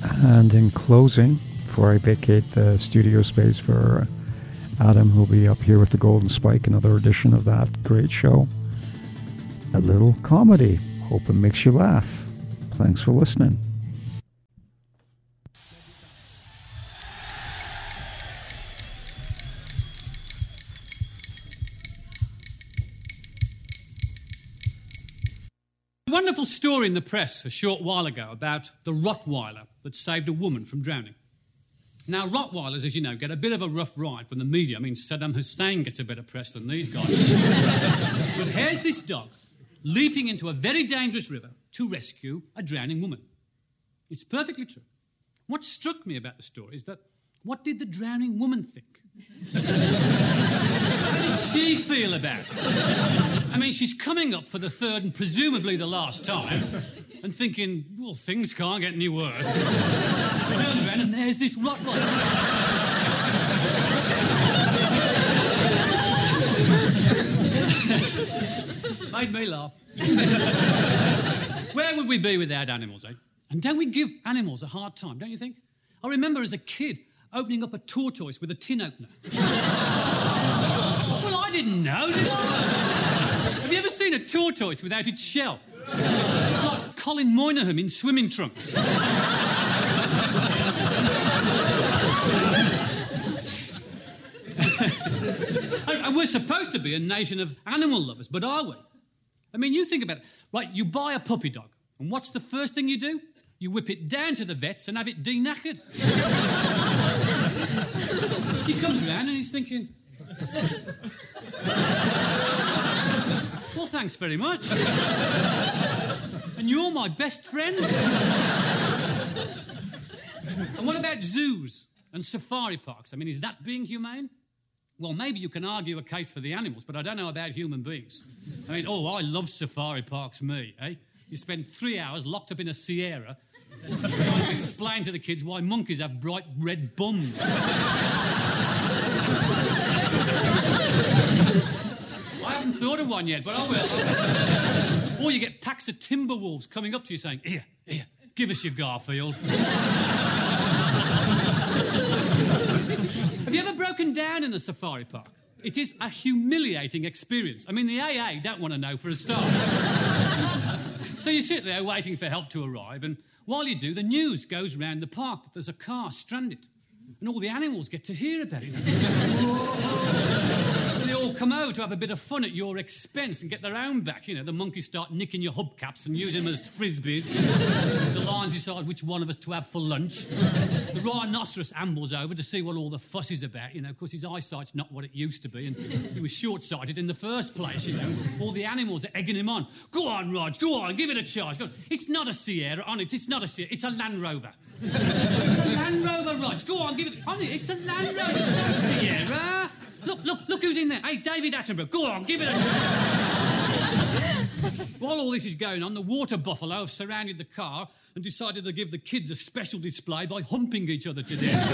And in closing, before I vacate the studio space for Adam, who'll be up here with the Golden Spike, another edition of that great show, a little comedy. Hope it makes you laugh. Thanks for listening. A wonderful story in the press a short while ago about the Rottweiler that saved a woman from drowning. Now, Rottweilers, as you know, get a bit of a rough ride from the media. I mean, Saddam Hussein gets a better press than these guys. But here's this dog leaping into a very dangerous river to rescue a drowning woman. It's perfectly true. What struck me about the story is that what did the drowning woman think? How did she feel about it? I mean, she's coming up for the third and presumably the last time and thinking, well, things can't get any worse. Turns around and there's this Rottweiler. Made me laugh. Where would we be without animals, eh? And don't we give animals a hard time, don't you think? I remember as a kid opening up a tortoise with a tin opener. Well, I didn't know, did I? Have you ever seen a tortoise without its shell? It's like Colin Moynihan in swimming trunks. And we're supposed to be a nation of animal lovers, but are we? I mean, you think about it. Right, you buy a puppy dog, and what's the first thing you do? You whip it down to the vets and have it de-knackered. He comes around and he's thinking, well, thanks very much. And you're my best friend. And what about zoos and safari parks? I mean, is that being humane? Well, maybe you can argue a case for the animals, but I don't know about human beings. I mean, I love safari parks, me, eh? You spend 3 hours locked up in a Sierra trying to explain to the kids why monkeys have bright red bums. I haven't thought of one yet, but I will. Or you get packs of timber wolves coming up to you saying, here, give us your Garfield. Have you ever broken down in a safari park? It is a humiliating experience. I mean, the AA don't want to know for a start. So you sit there waiting for help to arrive, and while you do, the news goes round the park that there's a car stranded, and all the animals get to hear about it. So they all come out to have a bit of fun at your expense and get their own back. You know, the monkeys start nicking your hubcaps and using them as frisbees. The lions decide which one of us to have for lunch. The rhinoceros ambles over to see what all the fuss is about. You know, of course, his eyesight's not what it used to be, and he was short-sighted in the first place, you know. All the animals are egging him on. Go on, Rog, go on, give it a chance. Go on. It's not a Sierra, on it. It's not a Sierra. It's a Land Rover. It's a Land Rover, Rog. Go on, give it... On it, it's a Land Rover. It's not a Sierra. Look who's in there. Hey, David Attenborough. Go on, give it a chance. While all this is going on, the water buffalo have surrounded the car and decided to give the kids a special display by humping each other to death.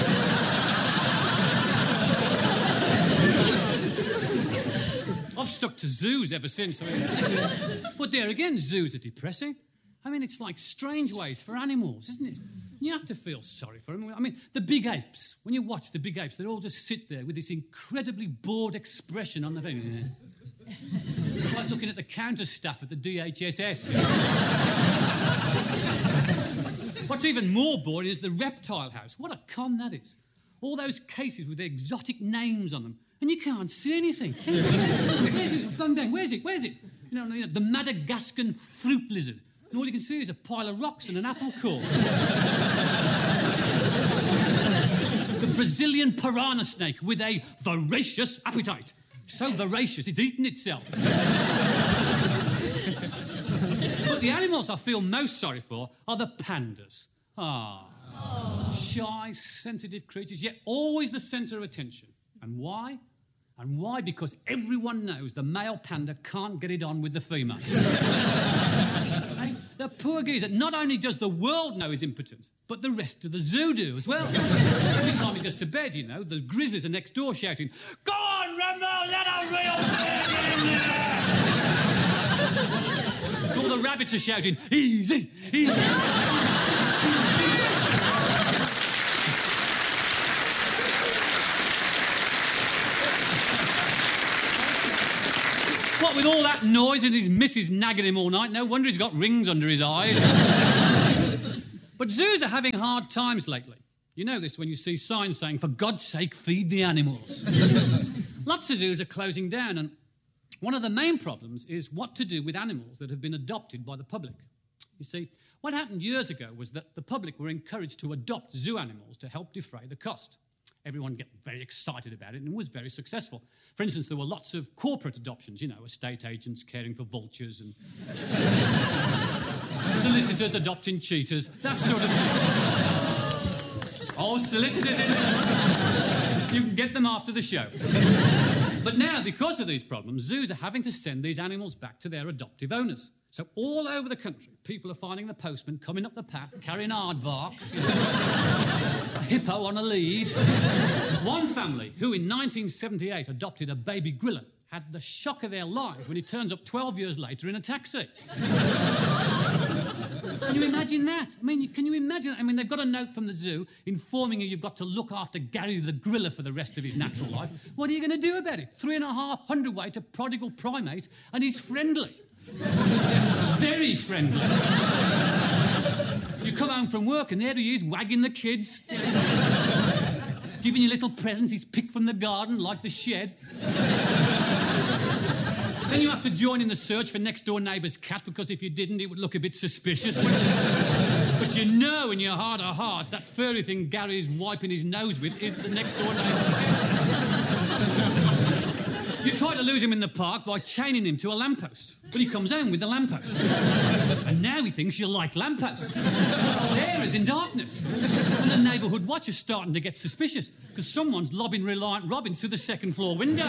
I've stuck to zoos ever since. But there again, zoos are depressing. I mean, it's like strange ways for animals, isn't it? You have to feel sorry for them. I mean, the big apes, when you watch the big apes, they all just sit there with this incredibly bored expression on their face. It's like looking at the counter staff at the DHSS. What's even more boring is the reptile house. What a con that is. All those cases with exotic names on them, and you can't see anything. Where's it? Going down. Where's it? You know, the Madagascan fruit lizard. And all you can see is a pile of rocks and an apple core. The Brazilian piranha snake with a voracious appetite. So voracious, it's eaten itself. But the animals I feel most sorry for are the pandas. Shy, sensitive creatures, yet always the centre of attention. And why? Because everyone knows the male panda can't get it on with the female. The poor geezer, not only does the world know he's impotent, but the rest of the zoo do as well. Every time he goes to bed, you know, the grizzlies are next door shouting, "Go on, Rambo, let a real bear get in there!" All the rabbits are shouting, "Easy, easy." noise and his missus nagging him all night. No wonder he's got rings under his eyes. But zoos are having hard times lately. You know this when you see signs saying, for God's sake, feed the animals. Lots of zoos are closing down, and one of the main problems is what to do with animals that have been adopted by the public. You see, what happened years ago was that the public were encouraged to adopt zoo animals to help defray the cost. Everyone got very excited about it, and it was very successful. For instance, there were lots of corporate adoptions, you know, estate agents caring for vultures and solicitors adopting cheetahs, that sort of thing. Oh, solicitors, you can get them after the show. But now, because of these problems, zoos are having to send these animals back to their adoptive owners. So all over the country, people are finding the postman coming up the path, carrying aardvarks, a hippo on a lead. One family, who in 1978 adopted a baby gorilla, had the shock of their lives when he turns up 12 years later in a taxi. Can you imagine that? I mean, can you imagine that? I mean, they've got a note from the zoo informing you you've got to look after Gary the gorilla for the rest of his natural life. What are you going to do about it? 3.5 hundredweight, a prodigal primate, and he's friendly. Very friendly. You come home from work and there he is, wagging the kids, giving you little presents he's picked from the garden, like the shed. Then you have to join in the search for next-door neighbour's cat, because if you didn't, it would look a bit suspicious. But you know in your heart of hearts that furry thing Gary's wiping his nose with is the next-door neighbour's cat. You try to lose him in the park by chaining him to a lamppost, but he comes home with the lamppost. And now he thinks you like lampposts. There is in darkness. And the neighbourhood watch is starting to get suspicious, because someone's lobbing Reliant Robins through the second-floor window.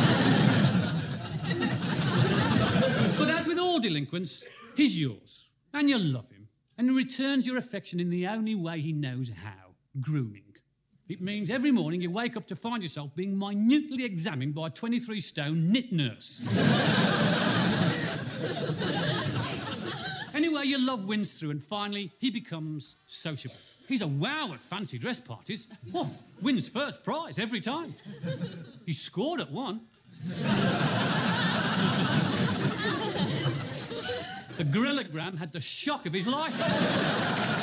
But as with all delinquents, he's yours, and you love him, and he returns your affection in the only way he knows how, grooming. It means every morning you wake up to find yourself being minutely examined by a 23-stone knit nurse. Anyway, your love wins through, and finally, he becomes sociable. He's a wow at fancy dress parties. Oh, wins first prize every time. He scored at one. The gorillagram had the shock of his life.